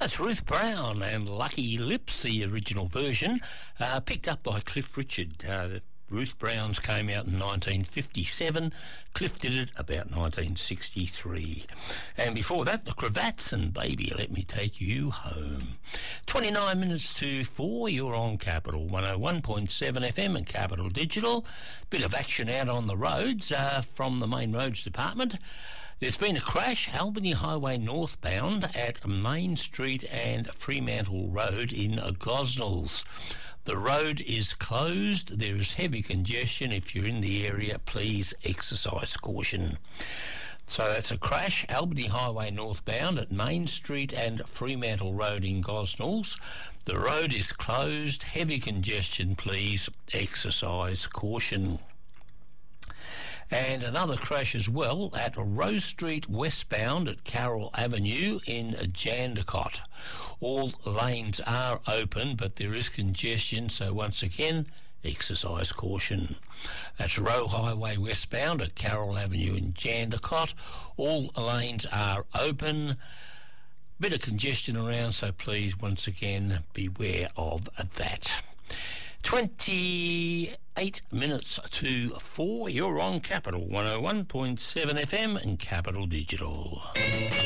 That's Ruth Brown and Lucky Lips, the original version, picked up by Cliff Richard. Ruth Brown's came out in 1957. Cliff did it about 1963. And before that, the Cravats and Baby Let Me Take You Home. 29 minutes to 4, you're on Capital 101.7 FM and Capital Digital. Bit of action out on the roads from the Main Roads Department. There's been a crash, Albany Highway northbound at Main Street and Fremantle Road in Gosnells. The road is closed. There is heavy congestion. If you're in the area, please exercise caution. So that's a crash, Albany Highway northbound at Main Street and Fremantle Road in Gosnells. The road is closed. Heavy congestion, please exercise caution. And another crash as well at Rose Street westbound at Carroll Avenue in Jandakot. All lanes are open, but there is congestion, so once again, exercise caution. That's Roe Highway westbound at Carroll Avenue in Jandakot. All lanes are open. Bit of congestion around, so please, once again, beware of that. 28 minutes to 4, you're on Capital 101.7 FM and Capital Digital.